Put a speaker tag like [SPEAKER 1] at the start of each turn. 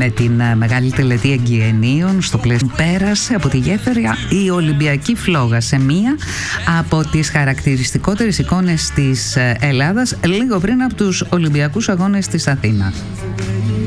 [SPEAKER 1] με την μεγάλη τελετή εγγυενείων στο πλαίσιο. Πέρασε από τη γέφυρα η Ολυμπιακή φλόγα σε μία από τις χαρακτηριστικότερες εικόνες της Ελλάδας λίγο πριν από τους Ολυμπιακούς Αγώνες της Αθήνας.